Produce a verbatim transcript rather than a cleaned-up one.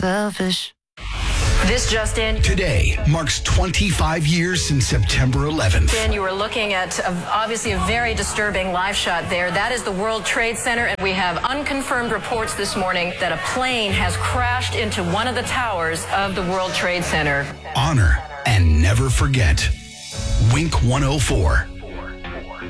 selfish. This just in. Today marks twenty-five years since September eleventh. Dan, you were looking at a, obviously a very disturbing live shot there. That is the World Trade Center, and we have unconfirmed reports this morning that a plane has crashed into one of the towers of the World Trade Center. Honor and never forget. Wink one oh four.